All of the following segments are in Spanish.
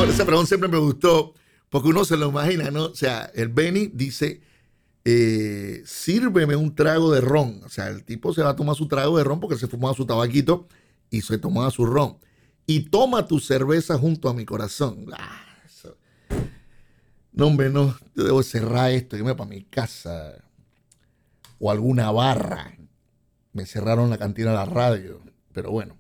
Ese pregón siempre me gustó, porque uno se lo imagina, ¿no? O sea, el Benny dice, sírveme un trago de ron. O sea, el tipo se va a tomar su trago de ron porque se fumaba su tabaquito y se tomaba su ron. Y toma tu cerveza junto a mi corazón. Eso. No, hombre, no. Yo debo cerrar esto, irme para mi casa. O alguna barra. Me cerraron la cantina de la radio. Pero bueno.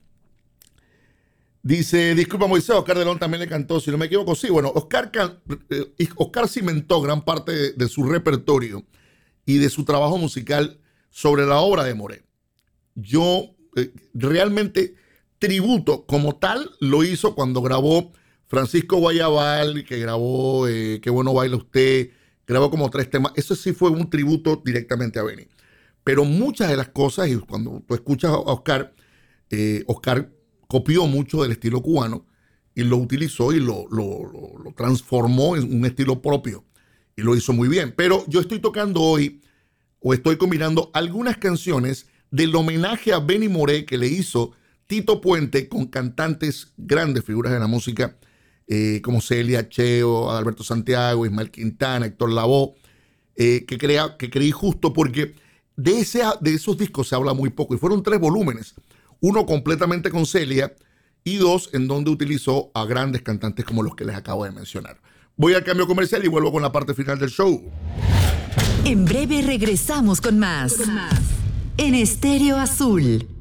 Dice, disculpa Moisés, Oscar de León también le cantó, si no me equivoco, sí, bueno, Oscar cimentó gran parte de su repertorio y de su trabajo musical sobre la obra de Moré. Yo realmente tributo como tal lo hizo cuando grabó Francisco Guayabal, que grabó Qué bueno baila usted, grabó como 3 temas, eso sí fue un tributo directamente a Benny. Pero muchas de las cosas, y cuando tú escuchas a Oscar, Oscar copió mucho del estilo cubano y lo utilizó y lo transformó en un estilo propio y lo hizo muy bien. Pero yo estoy tocando hoy o estoy combinando algunas canciones del homenaje a Benny Moré que le hizo Tito Puente con cantantes grandes figuras de la música como Celia Cheo, Alberto Santiago, Ismael Quintana, Héctor Lavoe, que creí justo porque de esos discos se habla muy poco y fueron 3 volúmenes. Uno completamente con Celia y 2 en donde utilizó a grandes cantantes como los que les acabo de mencionar. Voy al cambio comercial y vuelvo con la parte final del show. En breve regresamos con más. En Estéreo Azul.